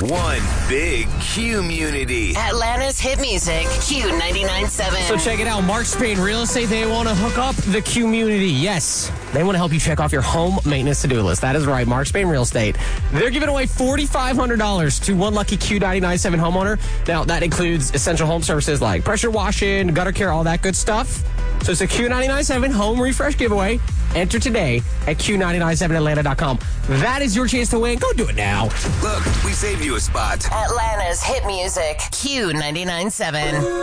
One big community. Atlanta's hit music, Q99.7. So check it out. Mark Spain Real Estate, they want to hook up the community. Yes, they want to help you check off your home maintenance to-do list. That is right, Mark Spain Real Estate. They're giving away $4,500 to one lucky Q99.7 homeowner. Now, that includes essential home services like pressure washing, gutter care, all that good stuff. So it's a Q99.7 home refresh giveaway. Enter today at Q997Atlanta.com. That is your chance to win. Go do it now. Look, we saved you a spot. Atlanta's hit music, Q99.7.